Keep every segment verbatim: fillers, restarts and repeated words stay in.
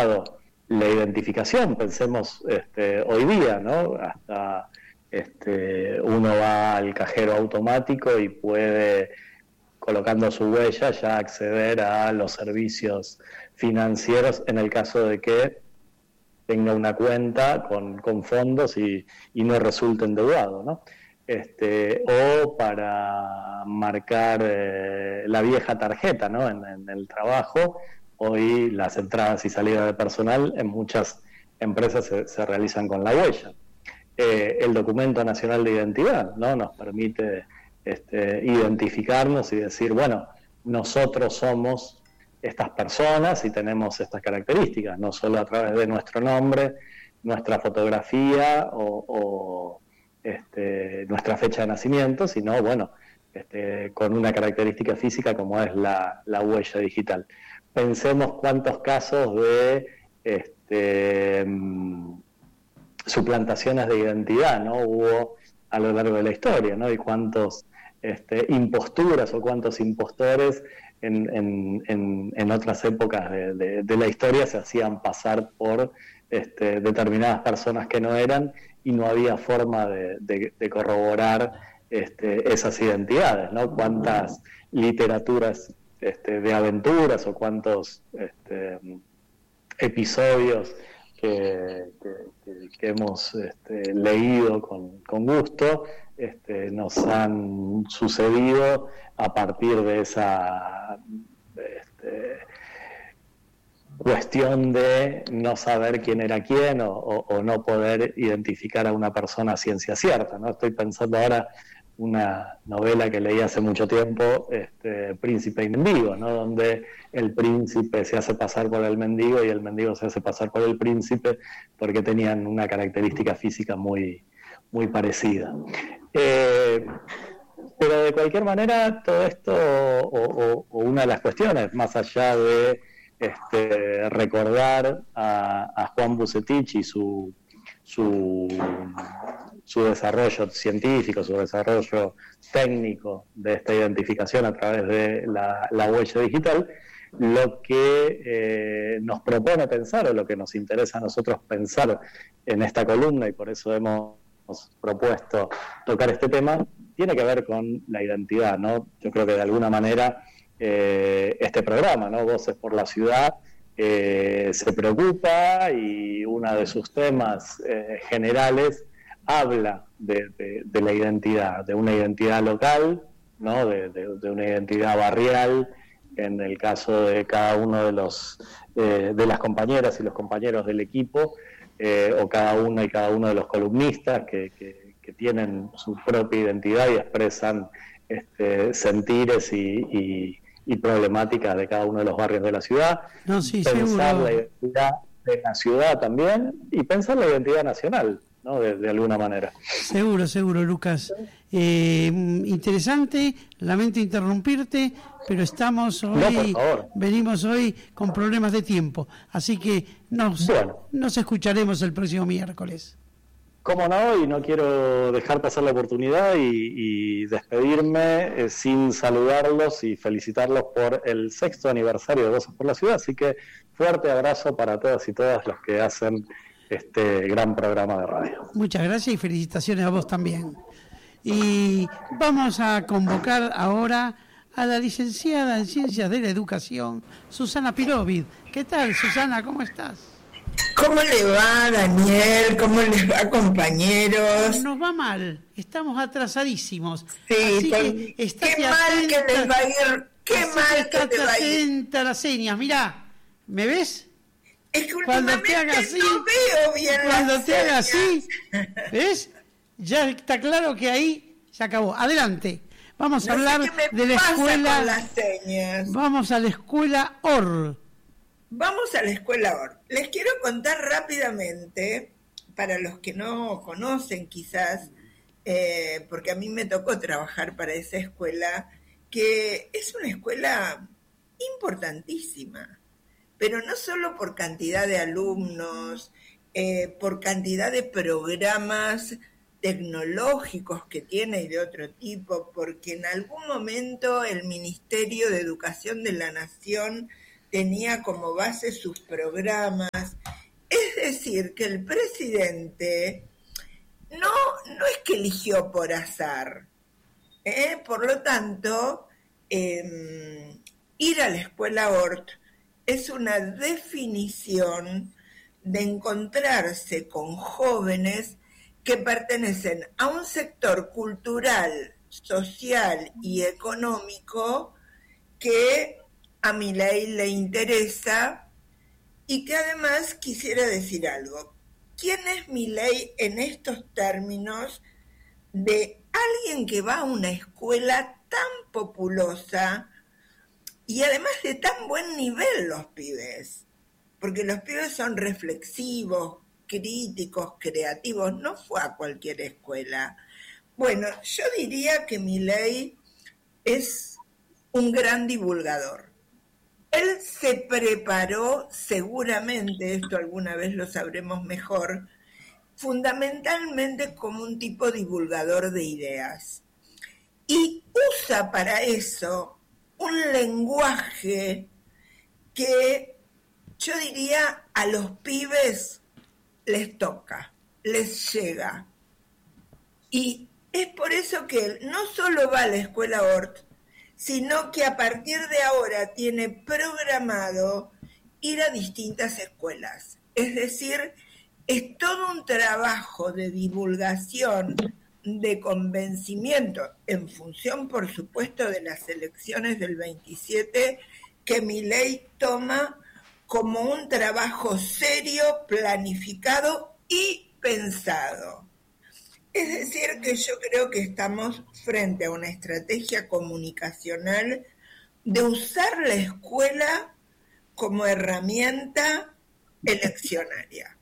lado la identificación, pensemos este, hoy día, ¿no? Hasta este, uno va al cajero automático y puede, colocando su huella, ya acceder a los servicios financieros en el caso de que tenga una cuenta con, con fondos y, y no resulte endeudado, ¿no? Este, o para marcar eh, la vieja tarjeta, ¿no? En, en el trabajo, hoy las entradas y salidas de personal en muchas empresas se, se realizan con la huella. Eh, el documento nacional de identidad, ¿no? Nos permite este, identificarnos y decir, bueno, nosotros somos estas personas y tenemos estas características, no solo a través de nuestro nombre, nuestra fotografía o, o este, nuestra fecha de nacimiento, sino, bueno, este, con una característica física como es la, la huella digital. Pensemos cuántos casos de este, suplantaciones de identidad, ¿no? Hubo a lo largo de la historia, ¿no? Y cuántos este, imposturas o cuántos impostores en, en, en, en otras épocas de, de, de la historia se hacían pasar por este, determinadas personas que no eran y no había forma de, de, de corroborar este, esas identidades, ¿no? Cuántas literaturas este, de aventuras o cuántos este, episodios que, que, que hemos este, leído con, con gusto este, nos han sucedido a partir de esa este, cuestión de no saber quién era quién o, o, o no poder identificar a una persona a ciencia cierta, ¿no? Estoy pensando ahora una novela que leí hace mucho tiempo, este, Príncipe y Mendigo, ¿no? Donde el príncipe se hace pasar por el mendigo y el mendigo se hace pasar por el príncipe porque tenían una característica física muy, muy parecida. Eh, pero de cualquier manera, todo esto, o, o, o una de las cuestiones, más allá de este, recordar a, a Juan Bucetich y su, su, su desarrollo científico, su desarrollo técnico de esta identificación a través de la, la huella digital, lo que eh, nos propone pensar, o lo que nos interesa a nosotros pensar en esta columna, y por eso hemos propuesto tocar este tema, tiene que ver con la identidad, ¿no? Yo creo que de alguna manera eh, este programa, ¿no? Voces por la Ciudad, eh, se preocupa y uno de sus temas eh, generales habla de, de, de la identidad, de una identidad local, ¿no? de, de, de una identidad barrial, en el caso de cada uno de los eh, de las compañeras y los compañeros del equipo, eh, o cada uno y cada uno de los columnistas que, que, que tienen su propia identidad y expresan este, sentires y, y, y problemáticas de cada uno de los barrios de la ciudad. No, sí, pensar seguro. la identidad de la ciudad también y pensar la identidad nacional, ¿no? De, de alguna manera. Seguro, seguro, Lucas. Eh, interesante, lamento interrumpirte, pero estamos hoy, no, por favor. venimos hoy con problemas de tiempo, así que nos, bueno. nos escucharemos el próximo miércoles. Cómo no, y no quiero dejar pasar la oportunidad y, y despedirme eh, sin saludarlos y felicitarlos por el sexto aniversario de Voces por la Ciudad, así que fuerte abrazo para todas y todas los que hacen este gran programa de radio. Muchas gracias y felicitaciones a vos también. Y vamos a convocar ahora a la licenciada en Ciencias de la Educación, Susana Pirovid. ¿Qué tal, Susana? ¿Cómo estás? ¿Cómo le va, Daniel? ¿Cómo les va, compañeros? Nos va mal, estamos atrasadísimos. Sí, Así por, que qué mal atenta, que les va a ir, qué mal que, que te va a ir. Atenta a las señas, mirá, ¿me ves? Es que cuando te haga así, no veo bien cuando las te señas. haga así, ¿ves? Ya está claro que ahí se acabó. Adelante. Vamos a no hablar sé qué me de la pasa escuela. Con las señas. Vamos a la escuela O R. Vamos a la escuela O R. Les quiero contar rápidamente, para los que no conocen quizás, eh, porque a mí me tocó trabajar para esa escuela, que es una escuela importantísima, pero no solo por cantidad de alumnos, eh, por cantidad de programas tecnológicos que tiene y de otro tipo, porque en algún momento el Ministerio de Educación de la Nación tenía como base sus programas. Es decir, que el presidente no, no es que eligió por azar. ¿eh? Por lo tanto, eh, ir a la escuela Hort es una definición de encontrarse con jóvenes que pertenecen a un sector cultural, social y económico que a Milei le interesa y que además quisiera decir algo. ¿Quién es Milei en estos términos de alguien que va a una escuela tan populosa y además de tan buen nivel los pibes? Porque los pibes son reflexivos, críticos, creativos, no fue a cualquier escuela. Bueno, yo diría que Milei es un gran divulgador. Él se preparó, seguramente, esto alguna vez lo sabremos mejor, fundamentalmente como un tipo divulgador de ideas. Y usa para eso un lenguaje que yo diría a los pibes les toca, les llega. Y es por eso que él no solo va a la escuela Hort, sino que a partir de ahora tiene programado ir a distintas escuelas. Es decir, es todo un trabajo de divulgación, de convencimiento, en función, por supuesto, de las elecciones del veintisiete, que Milei toma como un trabajo serio, planificado y pensado. Es decir, que yo creo que estamos frente a una estrategia comunicacional de usar la escuela como herramienta eleccionaria.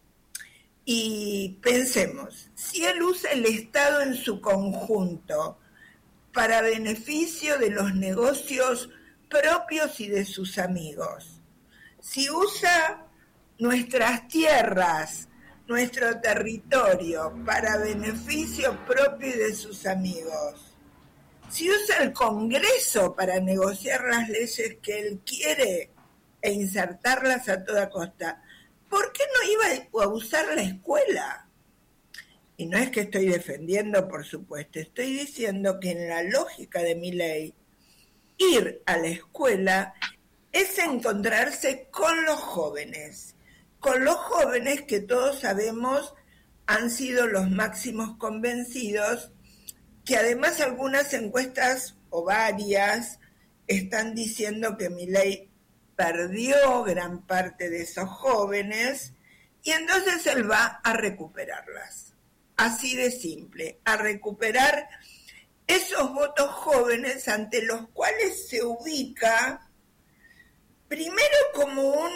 Y pensemos, si él usa el Estado en su conjunto para beneficio de los negocios propios y de sus amigos, si usa nuestras tierras, nuestro territorio para beneficio propio y de sus amigos, si usa el Congreso para negociar las leyes que él quiere e insertarlas a toda costa, ¿por qué no iba a usar la escuela? Y no es que estoy defendiendo, por supuesto, estoy diciendo que en la lógica de Milei, ir a la escuela es encontrarse con los jóvenes, con los jóvenes que todos sabemos han sido los máximos convencidos, que además algunas encuestas o varias están diciendo que Milei perdió gran parte de esos jóvenes y entonces él va a recuperarlas. Así de simple, a recuperar esos votos jóvenes ante los cuales se ubica primero como un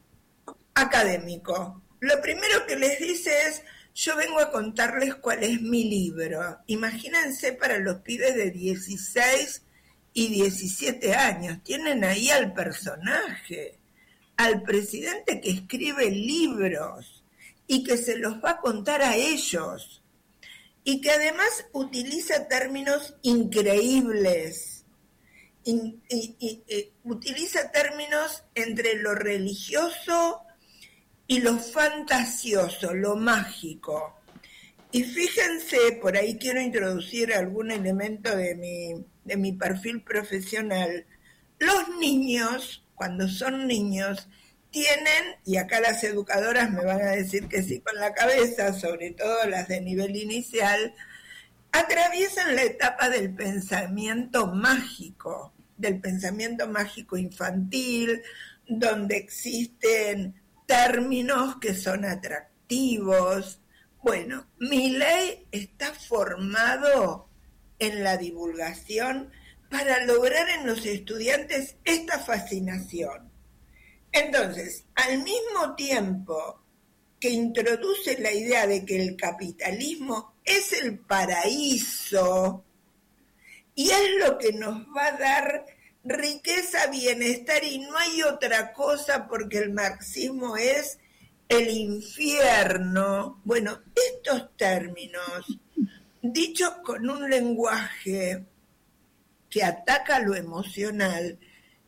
académico. Lo primero que les dice es, yo vengo a contarles cuál es mi libro. Imagínense para los pibes de dieciséis y diecisiete años, tienen ahí al personaje, al presidente que escribe libros y que se los va a contar a ellos y que además utiliza términos increíbles, y, y, y, y, utiliza términos entre lo religioso y lo fantasioso, lo mágico. Y fíjense, por ahí quiero introducir algún elemento de mi, de mi perfil profesional. Los niños, cuando son niños, tienen, y acá las educadoras me van a decir que sí con la cabeza, sobre todo las de nivel inicial, atraviesan la etapa del pensamiento mágico, del pensamiento mágico infantil, donde existen términos que son atractivos. Bueno, Milei está formado en la divulgación para lograr en los estudiantes esta fascinación. Entonces, al mismo tiempo que introduce la idea de que el capitalismo es el paraíso y es lo que nos va a dar riqueza, bienestar y no hay otra cosa porque el marxismo es el infierno. Bueno, estos términos, dichos con un lenguaje que ataca lo emocional,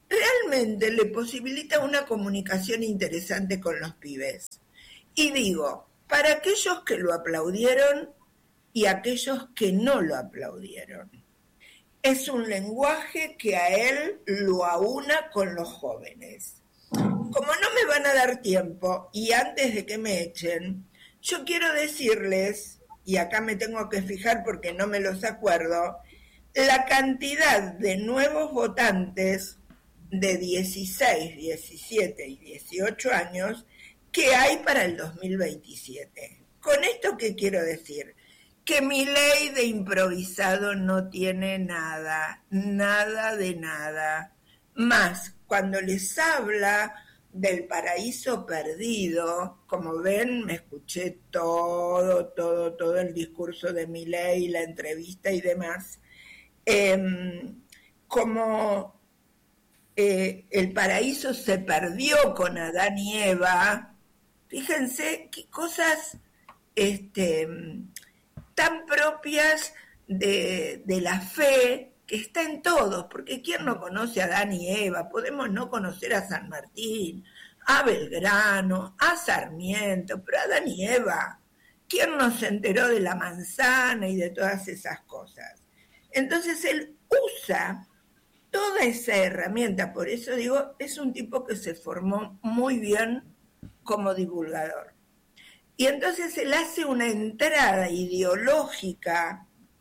realmente le posibilita una comunicación interesante con los pibes. Y digo, para aquellos que lo aplaudieron y aquellos que no lo aplaudieron. Es un lenguaje que a él lo aúna con los jóvenes. Como no me van a dar tiempo, y antes de que me echen, yo quiero decirles, y acá me tengo que fijar porque no me los acuerdo, la cantidad de nuevos votantes de dieciséis, diecisiete y dieciocho años que hay para el dos mil veintisiete. ¿Con esto qué quiero decir? Que Milei de improvisado no tiene nada, nada de nada. Más, cuando les habla del paraíso perdido, como ven, me escuché todo, todo, todo el discurso de Milei, la entrevista y demás, eh, como eh, el paraíso se perdió con Adán y Eva, fíjense qué cosas este, tan propias de, de la fe, que está en todos, porque ¿quién no conoce a Adán y Eva? Podemos no conocer a San Martín, a Belgrano, a Sarmiento, pero Adán y Eva, ¿quién no se enteró de la manzana y de todas esas cosas? Entonces él usa toda esa herramienta, por eso digo, es un tipo que se formó muy bien como divulgador. Y entonces él hace una entrada ideológica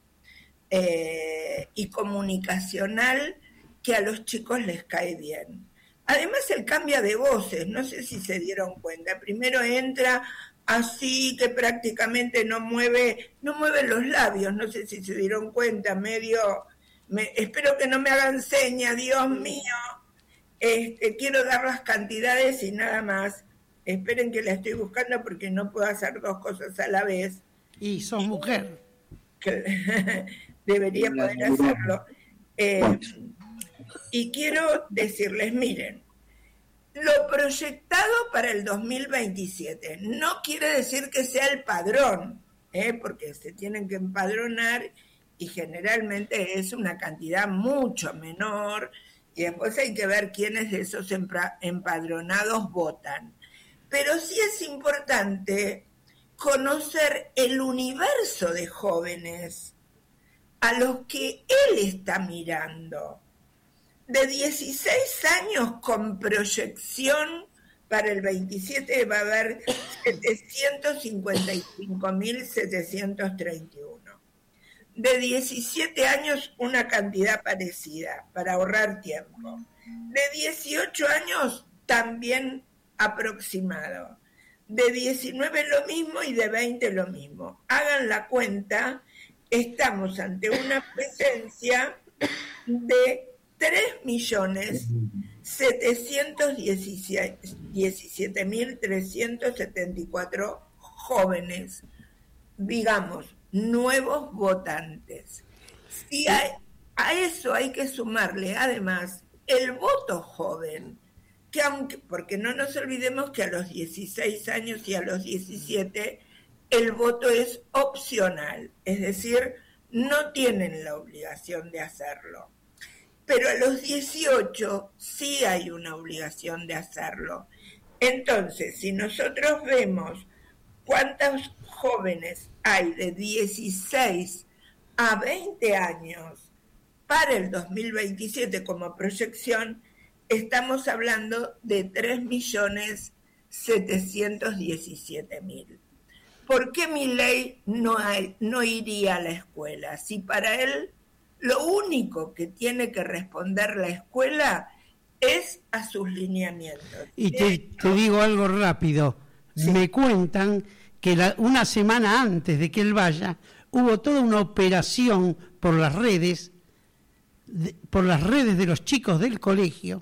Eh, y comunicacional que a los chicos les cae bien. Además él cambia de voces, no sé si se dieron cuenta. Primero entra así que prácticamente no mueve, no mueve los labios, no sé si se dieron cuenta, medio, me, espero que no me hagan seña, Dios mío, este, quiero dar las cantidades y nada más. Esperen que la estoy buscando porque no puedo hacer dos cosas a la vez. Y sos mujer. Que, debería poder hacerlo. Eh, y quiero decirles, miren, lo proyectado para el dos mil veintisiete no quiere decir que sea el padrón, ¿eh? Porque se tienen que empadronar y generalmente es una cantidad mucho menor y después hay que ver quiénes de esos empadronados votan. Pero sí es importante conocer el universo de jóvenes a los que él está mirando. De dieciséis años con proyección para el veintisiete va a haber setecientos cincuenta y cinco mil setecientos treinta y uno. De diecisiete años una cantidad parecida para ahorrar tiempo. De dieciocho años también aproximado. De diecinueve lo mismo y de veinte lo mismo. Hagan la cuenta, estamos ante una presencia de tres millones setecientos diecisiete mil trescientos setenta y cuatro jóvenes, digamos, nuevos votantes. Si hay, a eso hay que sumarle además el voto joven, que aunque, porque no nos olvidemos que a los dieciséis años y a los diecisiete el voto es opcional, es decir, no tienen la obligación de hacerlo. Pero a los dieciocho sí hay una obligación de hacerlo. Entonces, si nosotros vemos cuántos jóvenes hay de dieciséis a veinte años para el dos mil veintisiete como proyección, estamos hablando de tres millones setecientos diecisiete mil. ¿Por qué Milei no, hay, no iría a la escuela? Si para él lo único que tiene que responder la escuela es a sus lineamientos. Y te, te digo algo rápido. Sí. Me cuentan que la, una semana antes de que él vaya, hubo toda una operación por las redes, de, por las redes de los chicos del colegio.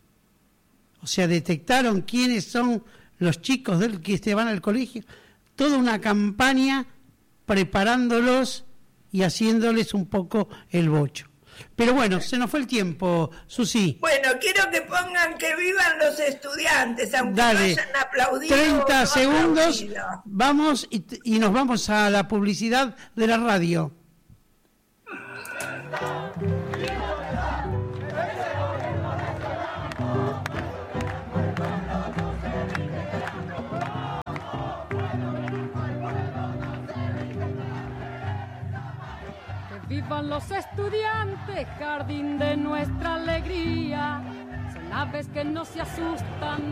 O sea, detectaron quiénes son los chicos del que se van al colegio. Toda una campaña preparándolos y haciéndoles un poco el bocho. Pero bueno, se nos fue el tiempo, Susi. Bueno, quiero que pongan que vivan los estudiantes, aunque Dale, no hayan aplaudido. treinta no segundos, aplaudido. Vamos y, y nos vamos a la publicidad de la radio. Vivan los estudiantes, jardín de nuestra alegría. Son aves que no se asustan